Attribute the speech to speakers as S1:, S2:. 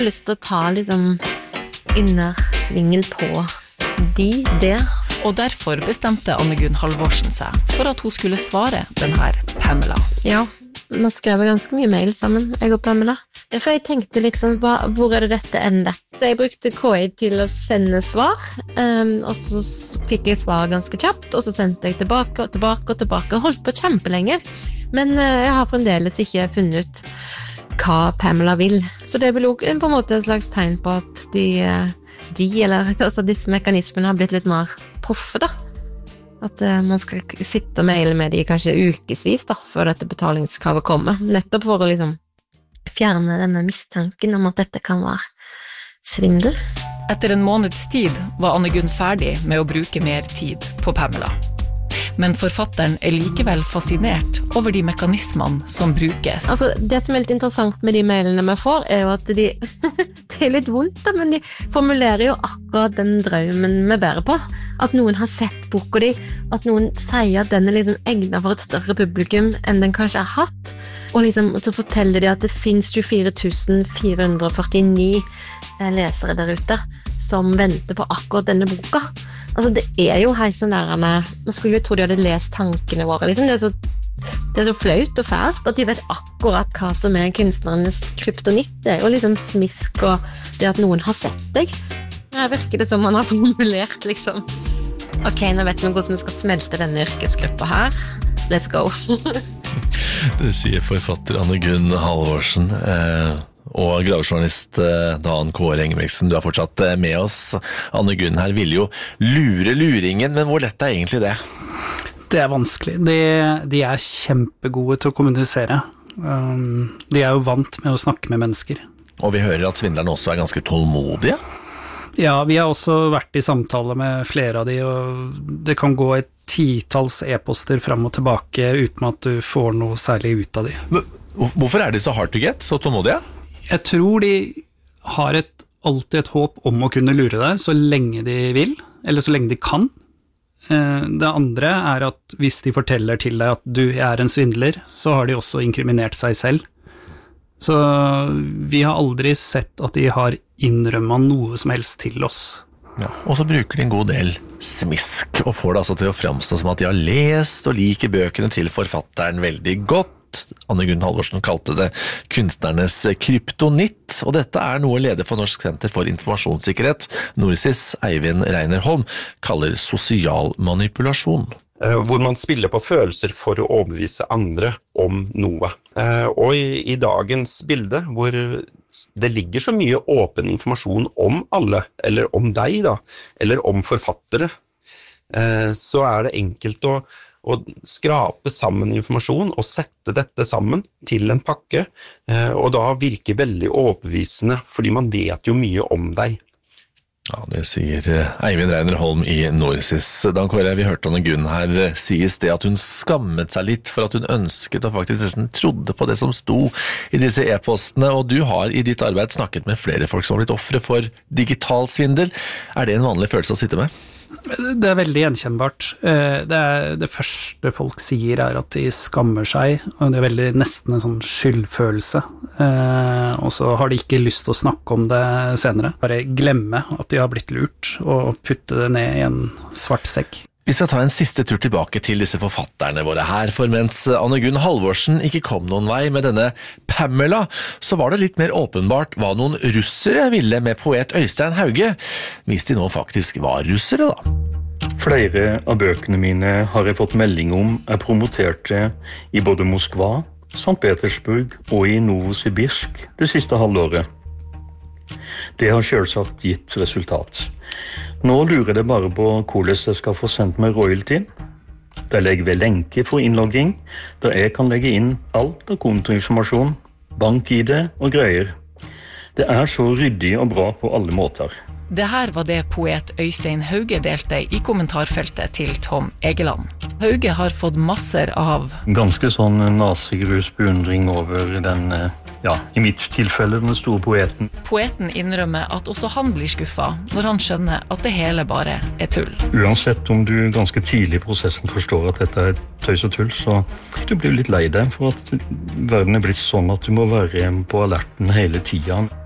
S1: Jeg har lyst til å ta liksom innersvingen på det.
S2: Og derfor bestemte Anne-Gunn Halvorsen seg for at hun skulle svare den her Pamela.
S1: Ja, vi skrev ganske mye mail sammen, jeg og Pamela. For jeg tenkte liksom, hvor det dette ender? Jeg brukte KI til å sende svar, og så fikk jeg svar ganske kjapt, og så sendte jeg tilbake og tilbake og tilbake, og holdt på kjempelenge. Men jeg har fremdeles ikke funnet ut hva Pamela vil. Så det er vel også på en måte et slags tegn på at disse mekanismene har blitt litt mer proffe da. At man skal sitte og maile med de kanskje ukesvis da, før dette betalingskravet kommer. Nettopp for å liksom fjerne denne mistanken om at dette kan være svindel.
S2: Etter en måneds tid var Anne-Gunn ferdig med å bruke mer tid på Pamela. Men forfatteren er likevel fascinert over de mekanismene som brukes.
S1: Altså, det som er litt interessant med de mailene vi får, er jo at de det er litt vondt, da, men de formulerer jo akkurat den drømmen vi bærer på. At noen har sett boka di, at noen sier at den er liksom egnet for et større publikum enn den kanskje har hatt. Og liksom, så forteller de at det finnes 24 449 lesere der ute som venter på akkurat denne boka. Altså, det er jo helt sånn der, man skulle jo tro de hadde lest tankene våre, liksom. Det er så flaut og fælt at de vet akkurat hva som er kunstnernes kryptonitt. Det er jo liksom smisk og det at noen har sett deg. Her virker det som man har formulert liksom. Ok, nå vet vi hvordan vi skal smelte denne yrkesgruppa her. Let's go.
S3: Det sier forfatter Anne-Gunn Halvorsen og gravejournalist Dan Kåre Engebreksen. Du er fortsatt med oss. Anne-Gunn her ville jo lure luringen, men hvor lett er egentlig det?
S4: Det er vanskelig. De er kjempegode til å kommunisere. De er jo vant med å snakke med mennesker.
S3: Og vi hører at svindlerne også er ganske tålmodige.
S4: Ja, vi har også vært i samtale med flere av de, og det kan gå et 10-talls e-poster fram og tilbake uten at du får noe særlig ut av de.
S3: Hvorfor er de så hard to get, så tålmodige?
S4: Jeg tror de har alltid et håp om å kunne lure deg så lenge de vil, eller så lenge de kan. Det andre er at hvis de forteller til deg at du er en svindler, så har de også inkriminert seg selv. Så vi har aldri sett at de har innrømmet noe som helst til oss.
S3: Ja, og så bruker de en god del smisk, og får det altså til å fremstå som at de har lest og liker bøkene til forfatteren veldig godt. Anne-Gunn Halvorsen kalte det kunstnernes kryptonitt, og dette er noe leder for Norsk Senter for Informasjonssikkerhet, Norsis Eivind Reiner Holm, kaller sosial manipulasjon.
S5: Hvor man spiller på følelser for å overbevise andre om noe. Og i dagens bilde, hvor det ligger så mye åpen informasjon om alle, eller om deg da, eller om forfattere, så er det enkelt å skrape sammen informasjon og sette dette sammen til en pakke, og da virker veldig overbevisende, fordi man vet jo mye om deg.
S3: Ja, det sier Eivind Reiner Holm i Norsis. Dan Kåre, vi hørte Anne-Gunn her sies det at hun skammet seg litt for at hun ønsket og faktisk nesten trodde på det som sto i disse e-postene, og du har i ditt arbeid snakket med flere folk som har blitt ofre for digital svindel. Er det en vanlig følelse å sitte med?
S4: Det er veldig gjenkjennbart. Det første folk sier er at de skammer seg, og det er veldig nesten en sånn skyldfølelse. Og så har de ikke lyst til å snakke om det senere. Bare glemme at de har blitt lurt, og putte det ned i en svart sekk.
S3: Vi skal ta en siste tur tilbake til disse forfatterne våre her, for mens Anne-Gunn Halvorsen ikke kom noen vei med denne Pamela, så var det litt mer åpenbart hva noen russere ville med poet Øystein Hauge, hvis de nå faktisk var russere da.
S6: Flere av bøkene mine har jeg fått melding om promoterte i både Moskva, St. Petersburg og i Novosibirsk det siste halvåret. Det har selvsagt gitt resultat. Nå lurer det bare på hvordan jeg skal få sendt meg royalty. Der legger vi lenke for innlogging, der jeg kan legge inn alt av kontoinformasjon, bank-ID og greier. Det er så ryddig og bra på alle måter.
S2: Det her var det poet Øystein Hauge delte i kommentarfeltet til Tom Egeland. Hauge har fått masser av
S6: ganske sånn nasegrus beundring over den, i mitt tilfelle den store poeten.
S2: Poeten innrømmer at også han blir skuffet når han skjønner at det hele bare er tull.
S6: Uansett om du ganske tidlig i prosessen forstår at dette er tøys og tull, så du blir litt lei deg for at verden er blitt sånn at du må være på alerten hele tiden.